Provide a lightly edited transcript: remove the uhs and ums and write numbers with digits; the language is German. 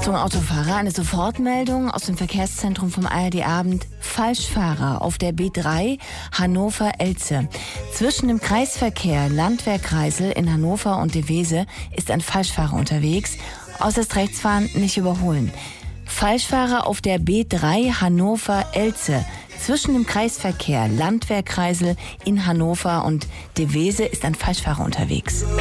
Achtung Autofahrer, eine Sofortmeldung aus dem Verkehrszentrum vom ARD-Abend. Falschfahrer auf der B3 Hannover-Elze. Zwischen dem Kreisverkehr Landwehr-Kreisel in Hannover und Devese ist ein Falschfahrer unterwegs. Äußerst rechts fahren, nicht überholen. Falschfahrer auf der B3 Hannover-Elze. Zwischen dem Kreisverkehr Landwehr-Kreisel in Hannover und Devese ist ein Falschfahrer unterwegs.